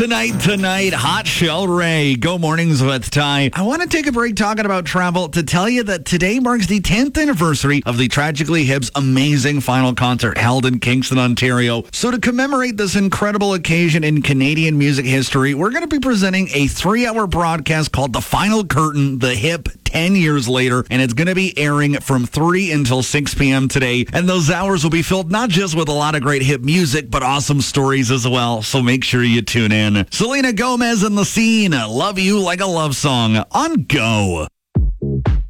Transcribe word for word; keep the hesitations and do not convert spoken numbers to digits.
Tonight, tonight, Hot Shell Ray. Go mornings with Ty. I want to take a break talking about travel to tell you that today marks the tenth anniversary of the Tragically Hip's amazing final concert held in Kingston, Ontario. So to commemorate this incredible occasion in Canadian music history, we're going to be presenting a three-hour broadcast called The Final Curtain, The Hip, ten years later, and it's going to be airing from three until six p.m. today. And those hours will be filled not just with a lot of great hip music, but awesome stories as well. So make sure you tune in. Selena Gomez and The Scene, Love You Like a Love Song on Go.